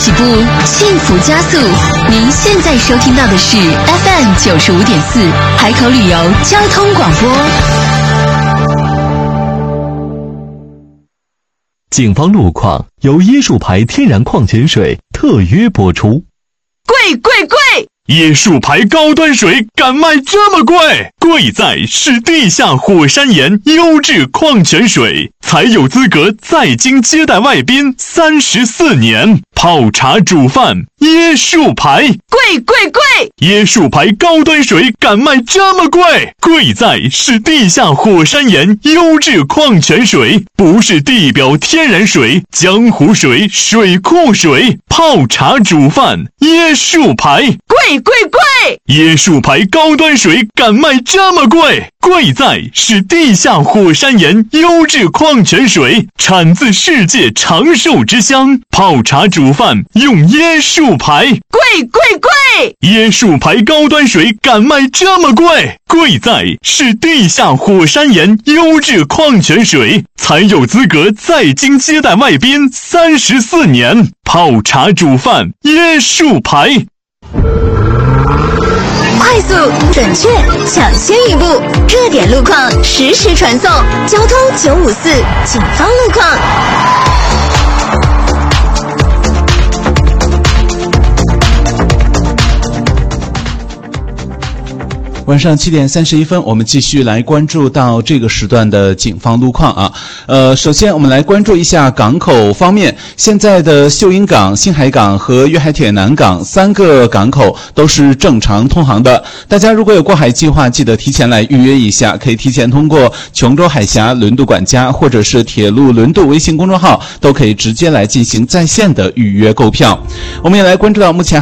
起步，幸福加速。您现在收听到的是 FM 95.4海口旅游交通广播。 警方路况由椰树牌天然矿泉水特约播出。 贵贵贵！ 椰树牌高端水敢卖这么贵？贵在是地下火山岩优质矿泉水，才有资格在京接待外宾34年。泡茶煮饭，椰树牌， 贵贵贵！ 椰树牌高端水敢卖这么贵？贵在是地下火山岩优质矿泉水，不是地表天然水、江湖水、水库水。泡茶煮饭，椰树牌， 贵贵贵！ 椰树牌高端水敢卖这么贵？贵在是地下火山岩优质矿泉水，产自世界长寿之乡。泡茶煮饭用椰树牌， 贵贵贵！ 椰树牌高端水敢卖这么贵？贵在是地下火山岩优质矿泉水，才有资格在京接待外宾34年。泡茶煮饭，椰树牌。 快速、准确、抢先一步，热点路况实时传送。交通954，警方路况。 晚上7点31分，我们继续来关注到这个时段的警方路况啊。首先我们来关注一下港口方面，现在的秀英港、新海港和粤海铁南港3个港口都是正常通航的。大家如果有过海计划，记得提前来预约一下，可以提前通过琼州海峡轮渡管家或者是铁路轮渡微信公众号，都可以直接来进行在线的预约购票。我们也来关注到目前